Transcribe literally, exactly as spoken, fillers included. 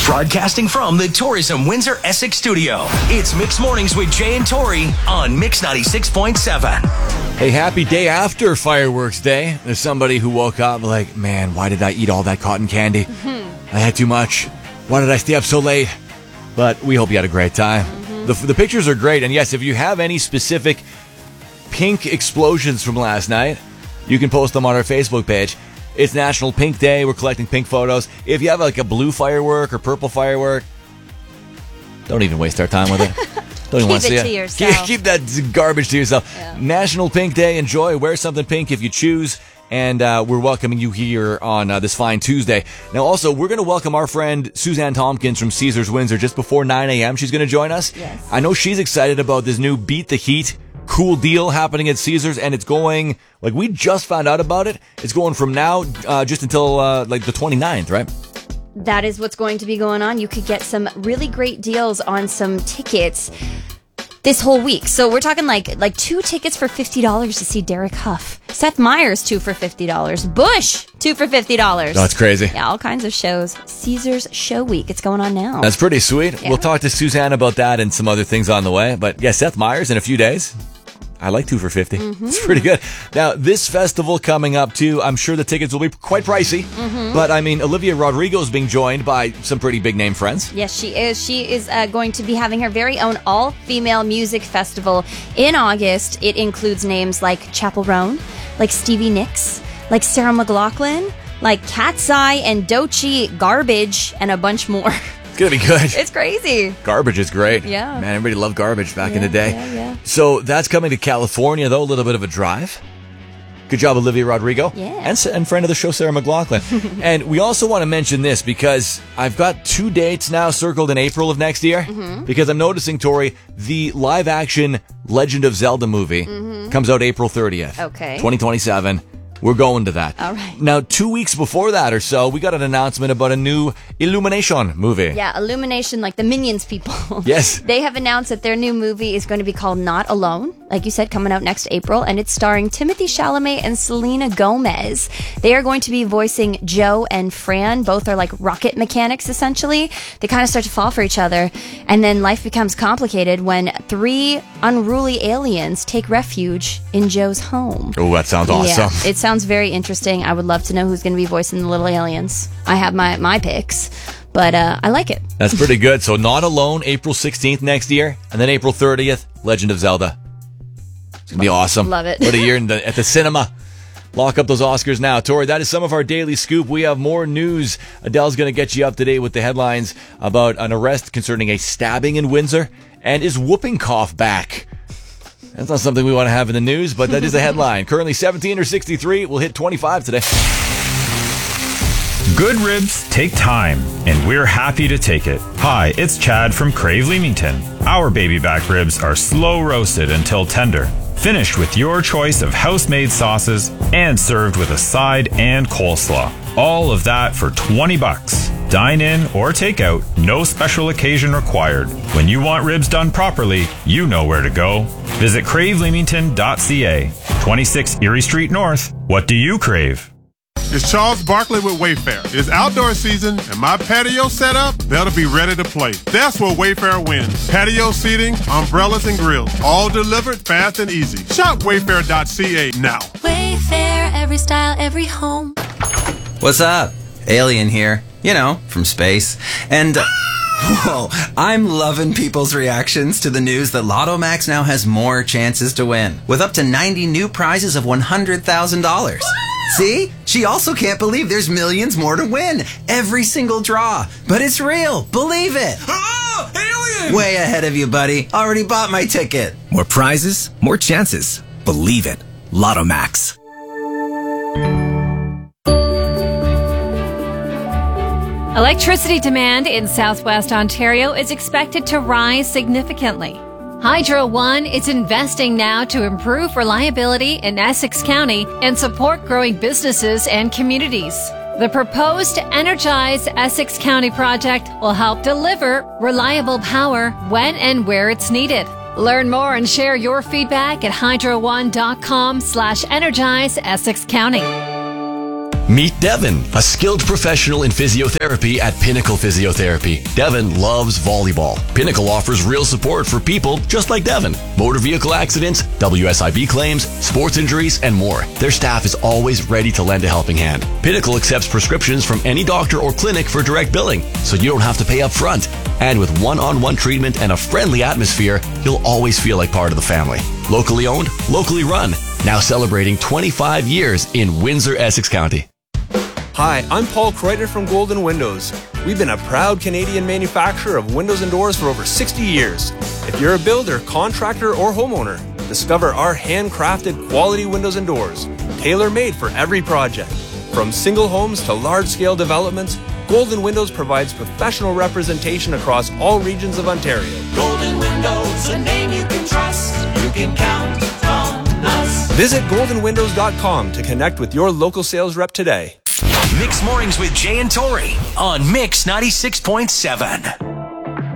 Broadcasting from the Tourism Windsor Essex studio, it's Mix Mornings with Jay and Tori on Mix ninety-six point seven. Hey, happy day after Fireworks Day. There's somebody who woke up like, man, why did I eat all that cotton candy? Mm-hmm. I had too much. Why did I stay up so late? But we hope you had a great time. Mm-hmm. The, the pictures are great. And yes, if you have any specific pink explosions from last night, you can post them on our Facebook page. It's National Pink Day. We're collecting pink photos. If you have like a blue firework or purple firework, don't even waste our time with it. Don't even want to see it to it. yourself. Keep, keep that garbage to yourself. Yeah. National Pink Day. Enjoy. Wear something pink if you choose. And uh, we're welcoming you here on uh, this fine Tuesday. Now, also, we're going to welcome our friend Suzanne Tompkins from Caesars Windsor just before nine a.m. She's going to join us. Yes. I know she's excited about this new Beat the Heat cool deal happening at Caesars, and it's going, like, we just found out about it. It's going from now uh, just until, uh, like, the twenty-ninth, right? That is what's going to be going on. You could get some really great deals on some tickets this whole week. So we're talking like like two tickets for fifty dollars to see Derek Huff. Seth Meyers, two for fifty dollars. Bush, two for fifty dollars. That's crazy. Yeah, all kinds of shows. Caesars Show Week. It's going on now. That's pretty sweet. Yeah. We'll talk to Suzanne about that and some other things on the way. But yeah, Seth Meyers in a few days. I like two for fifty. Mm-hmm. It's pretty good. Now, this festival coming up, too, I'm sure the tickets will be quite pricey. Mm-hmm. But, I mean, Olivia Rodrigo is being joined by some pretty big-name friends. Yes, she is. She is uh, going to be having her very own all-female music festival in August. It includes names like Chappell Roan, like Stevie Nicks, like Sarah McLachlan, like Cat's Eye and Doechii, Garbage, and a bunch more. It's going to be good. It's crazy. Garbage is great. Yeah. Man, everybody loved Garbage back yeah, in the day. Yeah, yeah. So that's coming to California, though. A little bit of a drive. Good job, Olivia Rodrigo. Yeah. And, and friend of the show, Sarah McLachlan. And we also want to mention this because I've got two dates now circled in April of next year. Mm-hmm. Because I'm noticing, Tori, the live-action Legend of Zelda movie mm-hmm. comes out April thirtieth. Okay. twenty twenty-seven. We're going to that. All right. Now, two weeks before that or so, we got an announcement about a new Illumination movie. Yeah, Illumination, like the Minions people. Yes. They have announced that their new movie is going to be called Not Alone, like you said, coming out next April, and it's starring Timothée Chalamet and Selena Gomez. They are going to be voicing Joe and Fran. Both are like rocket mechanics, essentially. They kind of start to fall for each other, and then life becomes complicated when three unruly aliens take refuge in Joe's home. Oh, that sounds awesome. Yeah, it sounds very interesting. I would love to know who's going to be voicing the little aliens. I have my, my picks, but uh, I like it. That's pretty good. So Not Alone, April sixteenth next year, and then April thirtieth, Legend of Zelda. It's going to be awesome. Love it. What a year in the, at the cinema. Lock up those Oscars now. Tori, that is some of our daily scoop. We have more news. Adele's going to get you up to date with the headlines about an arrest concerning a stabbing in Windsor. And is whooping cough back? That's not something we want to have in the news, but that is a headline. Currently seventeen or sixty-three. We'll hit twenty-five today. Good ribs take time, and we're happy to take it. Hi, it's Chad from Crave Leamington. Our baby back ribs are slow roasted until tender, finished with your choice of house-made sauces, and served with a side and coleslaw. All of that for twenty bucks. Dine in or take out, no special occasion required. When you want ribs done properly, you know where to go. Visit crave leamington dot c a. twenty-six Erie Street North. What do you crave? It's Charles Barkley with Wayfair. It's outdoor season, and my patio setup, that'll be ready to play. That's where Wayfair wins. Patio seating, umbrellas, and grills, all delivered fast and easy. Shop wayfair dot c a now. Wayfair, every style, every home. What's up? Alien here. You know, from space. And, uh, whoa, I'm loving people's reactions to the news that Lotto Max now has more chances to win, with up to ninety new prizes of one hundred thousand dollars. See? She also can't believe there's millions more to win. Every single draw. But it's real. Believe it. Oh, alien! Way ahead of you, buddy. Already bought my ticket. More prizes, more chances. Believe it. Lotto Max. Electricity demand in southwest Ontario is expected to rise significantly. Hydro One is investing now to improve reliability in Essex County and support growing businesses and communities. The proposed Energize Essex County project will help deliver reliable power when and where it's needed. Learn more and share your feedback at hydro one dot com slash energize Essex County. Meet Devin, a skilled professional in physiotherapy at Pinnacle Physiotherapy. Devin loves volleyball. Pinnacle offers real support for people just like Devin. Motor vehicle accidents, W S I B claims, sports injuries, and more. Their staff is always ready to lend a helping hand. Pinnacle accepts prescriptions from any doctor or clinic for direct billing, so you don't have to pay up front. And with one-on-one treatment and a friendly atmosphere, you'll always feel like part of the family. Locally owned, locally run. Now celebrating twenty-five years in Windsor, Essex County. Hi, I'm Paul Kreuter from Golden Windows. We've been a proud Canadian manufacturer of windows and doors for over sixty years. If you're a builder, contractor, or homeowner, discover our handcrafted quality windows and doors, tailor-made for every project. From single homes to large-scale developments, Golden Windows provides professional representation across all regions of Ontario. Golden Windows, a name you can trust. You can count on us. Visit golden windows dot com to connect with your local sales rep today. Mix Mornings with Jay and Tori on Mix ninety-six point seven.